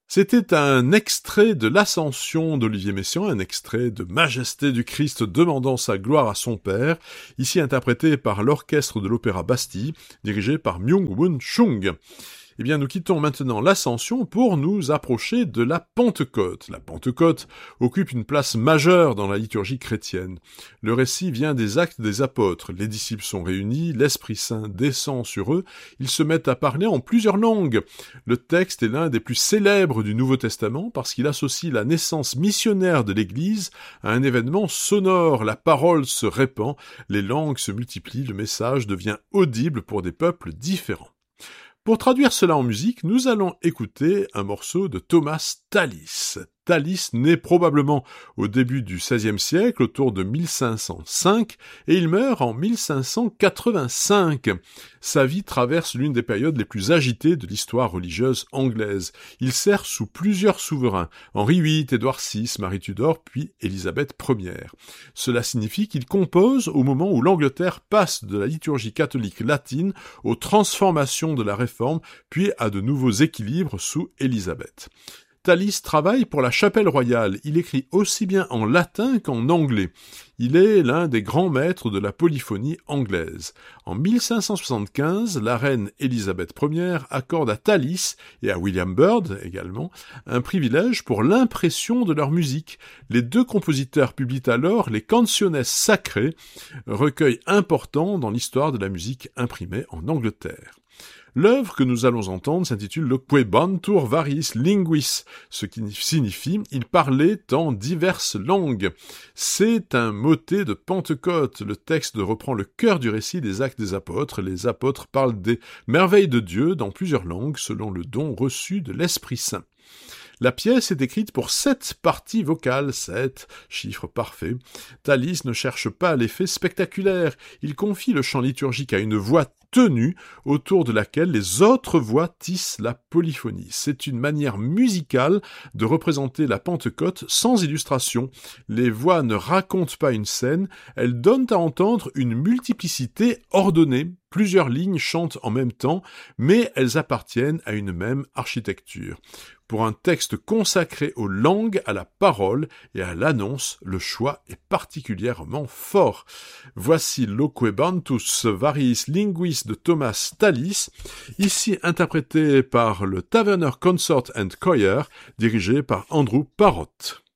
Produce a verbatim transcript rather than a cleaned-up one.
C'était un extrait de l'Ascension d'Olivier Messiaen, un extrait de Majesté du Christ demandant sa gloire à son Père, ici interprété par l'orchestre de l'Opéra Bastille, dirigé par Myung-Whun Chung. Eh bien, nous quittons maintenant l'Ascension pour nous approcher de la Pentecôte. La Pentecôte occupe une place majeure dans la liturgie chrétienne. Le récit vient des Actes des Apôtres. Les disciples sont réunis, l'Esprit Saint descend sur eux, ils se mettent à parler en plusieurs langues. Le texte est l'un des plus célèbres du Nouveau Testament parce qu'il associe la naissance missionnaire de l'Église à un événement sonore. La parole se répand, les langues se multiplient, le message devient audible pour des peuples différents. Pour traduire cela en musique, nous allons écouter un morceau de Thomas Tallis. Tallis naît probablement au début du seizième siècle, autour de mille cinq cent cinq, et il meurt en mille cinq cent quatre-vingt-cinq. Sa vie traverse l'une des périodes les plus agitées de l'histoire religieuse anglaise. Il sert sous plusieurs souverains, Henri huit, Édouard six, Marie Tudor, puis Élisabeth première. Cela signifie qu'il compose au moment où l'Angleterre passe de la liturgie catholique latine aux transformations de la Réforme, puis à de nouveaux équilibres sous Élisabeth. Tallis travaille pour la Chapelle royale. Il écrit aussi bien en latin qu'en anglais. Il est l'un des grands maîtres de la polyphonie anglaise. En mille cinq cent soixante-quinze, la reine Élisabeth première accorde à Tallis et à William Byrd également un privilège pour l'impression de leur musique. Les deux compositeurs publient alors les Canciones Sacrées, recueil important dans l'histoire de la musique imprimée en Angleterre. L'œuvre que nous allons entendre s'intitule Loquebantur variis linguis, ce qui signifie « il parlait en diverses langues ». C'est un motet de Pentecôte. Le texte reprend le cœur du récit des Actes des Apôtres. Les apôtres parlent des merveilles de Dieu dans plusieurs langues selon le don reçu de l'Esprit Saint. La pièce est écrite pour sept parties vocales, sept, chiffre parfait. Tallis ne cherche pas l'effet spectaculaire. Il confie le chant liturgique à une voix tenue autour de laquelle les autres voix tissent la polyphonie. C'est une manière musicale de représenter la Pentecôte sans illustration. Les voix ne racontent pas une scène, elles donnent à entendre une multiplicité ordonnée. Plusieurs lignes chantent en même temps, mais elles appartiennent à une même architecture. Pour un texte consacré aux langues, à la parole et à l'annonce, le choix est particulièrement fort. Voici Loquebantus variis linguis de Thomas Tallis, ici interprété par le Taverner Consort and Choir, dirigé par Andrew Parrott.